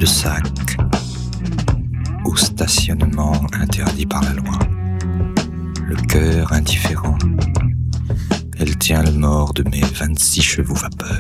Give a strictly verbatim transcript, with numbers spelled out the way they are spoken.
cul-de-sac, au stationnement interdit par la loi. Le cœur indifférent, elle tient le mort de mes vingt-six chevaux vapeur.